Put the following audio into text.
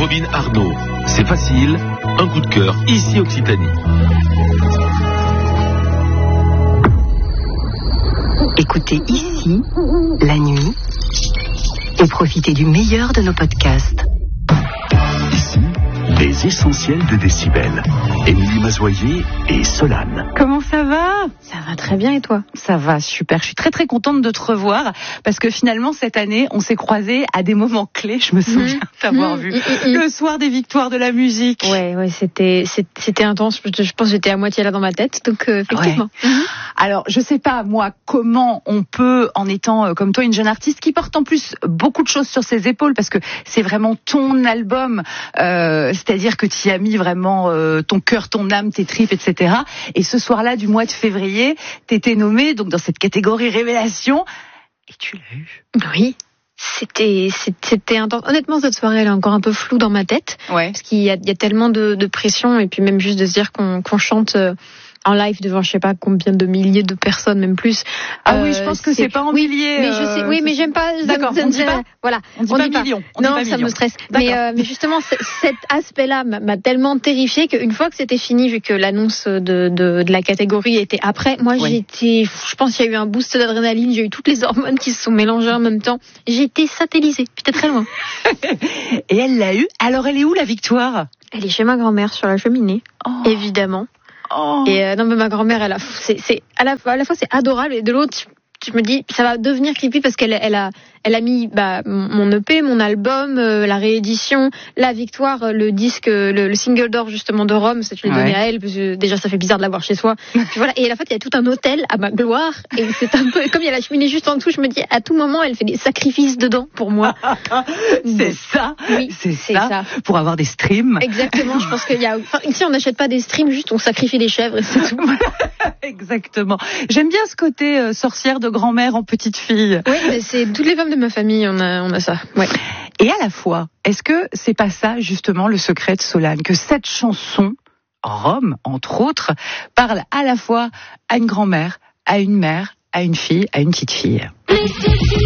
Robin Arnaud, c'est facile, un coup de cœur, ici Occitanie. Écoutez ici, la nuit, et profitez du meilleur de nos podcasts. Ici, les essentiels de Décibel. Émilie Mazoyer et Solane. Comment ça va ? Ça va très bien et toi ? Ça va, super. Je suis très très contente de te revoir parce que finalement cette année, on s'est croisés à des moments clés. Je me souviens t'avoir vu le soir des victoires de la musique. Ouais, c'était intense. Je pense que j'étais à moitié là dans ma tête, donc effectivement. Ouais. Alors, je sais pas moi comment on peut, en étant comme toi une jeune artiste qui porte en plus beaucoup de choses sur ses épaules parce que c'est vraiment ton album, c'est-à-dire que tu y as mis vraiment ton cœur, ton âme, tes tripes, etc. Et ce soir-là du mois de février, t'étais nommée donc dans cette catégorie révélation et tu l'as eu. Oui. C'était intense. Honnêtement, cette soirée, elle est encore un peu floue dans ma tête. Ouais. Parce qu'il y a tellement de pression et puis même juste de se dire qu'on chante en live devant je sais pas combien de milliers de personnes, même plus. Ah oui, je pense que c'est pas en milliers. Mais je sais, oui, mais j'aime pas. D'accord, on dit pas. Voilà, on dit pas millions. Non, ça me stresse. Mais justement, cet aspect-là m'a tellement terrifiée qu'une fois que c'était fini, vu que l'annonce de la catégorie était après, moi j'étais, je pense qu'il y a eu un boost d'adrénaline, j'ai eu toutes les hormones qui se sont mélangées en même temps. J'ai été satellisée, j'étais très loin. Et elle l'a eu. Alors elle est où la victoire ? Elle est chez ma grand-mère sur la cheminée, évidemment. Oh. Et non, mais ma grand-mère, à la fois c'est adorable et de l'autre, je me dis ça va devenir creepy parce qu'elle a mis mon EP, mon album, la réédition, la victoire, le disque, le single d'or justement de Rome, ça tu l'as donné à elle parce que déjà ça fait bizarre de l'avoir chez soi. Puis voilà, et à la fois il y a tout un hôtel à ma gloire et c'est un peu comme il y a la cheminée juste en dessous, je me dis à tout moment elle fait des sacrifices dedans pour moi. C'est ça. Oui, c'est ça pour avoir des streams. Exactement, je pense ici on n'achète pas des streams, juste on sacrifie des chèvres et c'est tout. Exactement. J'aime bien ce côté sorcière de grand-mère en petite fille. Oui, mais c'est toutes les femmes de ma famille, on a ça. Ouais. Et à la fois, est-ce que c'est pas ça justement le secret de Solane, que cette chanson, Rome entre autres, parle à la fois à une grand-mère, à une mère, à une fille, à une petite fille.